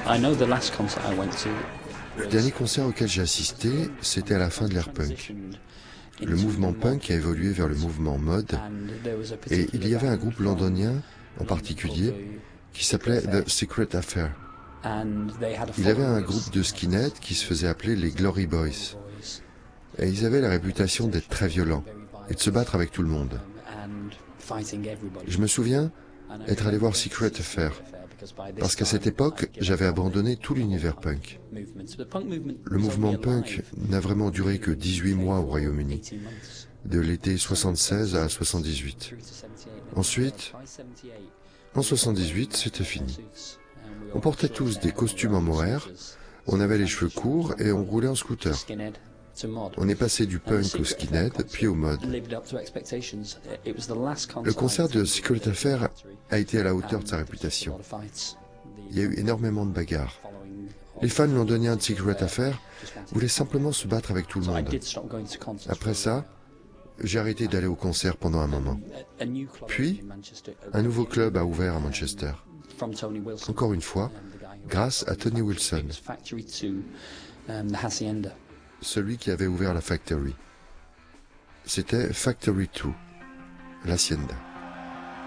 Le dernier concert auquel j'ai assisté, c'était à la fin de l'ère punk. Le mouvement punk a évolué vers le mouvement mod, et il y avait un groupe londonien, en particulier, qui s'appelait The Secret Affair. Il avait un groupe de skinheads qui se faisait appeler les Glory Boys. Et ils avaient la réputation d'être très violents et de se battre avec tout le monde. Je me souviens être allé voir Secret Affair, parce qu'à cette époque, j'avais abandonné tout l'univers punk. Le mouvement punk n'a vraiment duré que 18 mois au Royaume-Uni, de l'été 76 à 78. Ensuite, en 78, c'était fini. On portait tous des costumes en mohair, on avait les cheveux courts et on roulait en scooter. On est passé du punk au skinhead, puis au mod. Le concert de Secret Affair a été à la hauteur de sa réputation. Il y a eu énormément de bagarres. Les fans londoniens de Secret Affair voulaient simplement se battre avec tout le monde. Après ça, j'ai arrêté d'aller au concert pendant un moment. Puis, un nouveau club a ouvert à Manchester. Encore une fois, grâce à Tony Wilson, celui qui avait ouvert la Factory. C'était Factory 2, l'Hacienda.